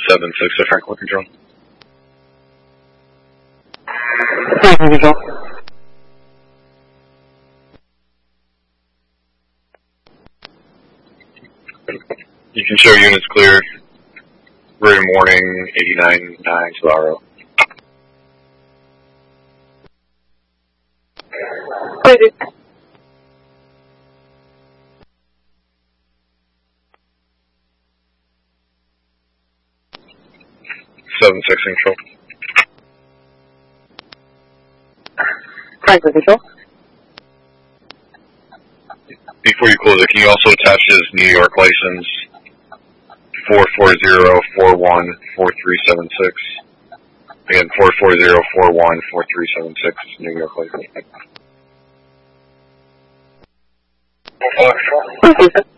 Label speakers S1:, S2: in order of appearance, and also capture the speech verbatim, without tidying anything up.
S1: seven six to Franklin Control.
S2: Franklin Control.
S1: You can show units clear. Early morning, eighty-nine nine to Laro.
S2: Ready.
S1: seven six Control.
S2: Franklin Control.
S1: Before you close it, can you also attach his New York license? four four zero four one four three seven six. Again, four four zero four one four three seven six, New York license.
S2: Okay, sir.